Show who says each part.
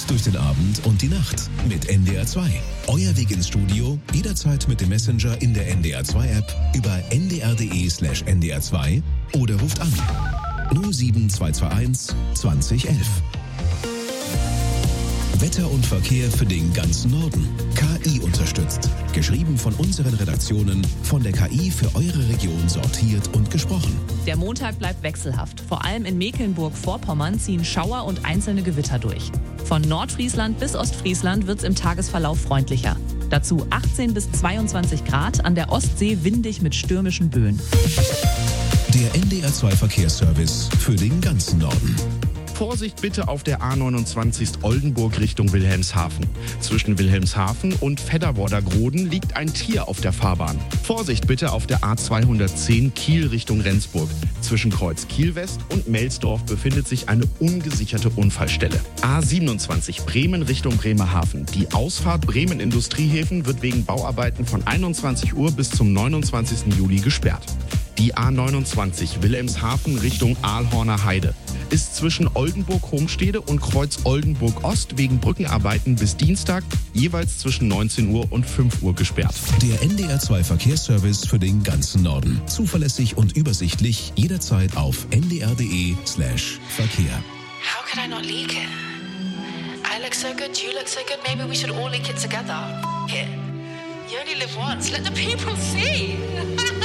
Speaker 1: durch den Abend und die Nacht mit NDR 2. Euer Weg ins Studio jederzeit mit dem Messenger in der NDR 2 App über ndr.de/ndr 2 oder ruft an 07221 2011. Wetter und Verkehr für den ganzen Norden. KI unterstützt. Geschrieben von unseren Redaktionen, von der KI für eure Region sortiert und gesprochen.
Speaker 2: Der Montag bleibt wechselhaft. Vor allem in Mecklenburg-Vorpommern ziehen Schauer und einzelne Gewitter durch. Von Nordfriesland bis Ostfriesland wird es im Tagesverlauf freundlicher. Dazu 18 bis 22 Grad, an der Ostsee windig mit stürmischen Böen.
Speaker 1: Der NDR 2 Verkehrsservice für den ganzen Norden.
Speaker 3: Vorsicht bitte auf der A29 Oldenburg Richtung Wilhelmshaven. Zwischen Wilhelmshaven und Fedderworder-Groden liegt ein Tier auf der Fahrbahn. Vorsicht bitte auf der A210 Kiel Richtung Rendsburg. Zwischen Kreuz Kiel West und Melsdorf befindet sich eine ungesicherte Unfallstelle. A27 Bremen Richtung Bremerhaven. Die Ausfahrt Bremen Industriehäfen wird wegen Bauarbeiten von 21 Uhr bis zum 29. Juli gesperrt. Die A29 Wilhelmshaven Richtung Aalhorner Heide ist zwischen Oldenburg-Homstede und Kreuz Oldenburg-Ost wegen Brückenarbeiten bis Dienstag jeweils zwischen 19 Uhr und 5 Uhr gesperrt.
Speaker 1: Der NDR 2 Verkehrsservice für den ganzen Norden. Zuverlässig und übersichtlich jederzeit auf ndr.de/Verkehr.
Speaker 4: How could I not leak it? I look so good, you look so good, maybe we should all leak it together. Here. You only live once, let the people see.